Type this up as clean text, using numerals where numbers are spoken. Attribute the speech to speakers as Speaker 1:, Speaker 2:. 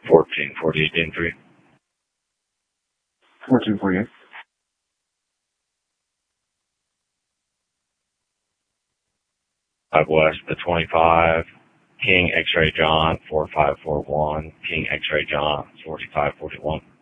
Speaker 1: 1448 entry.
Speaker 2: 1448.
Speaker 1: West to 25, King X-Ray John 4541, King X-Ray John 4541.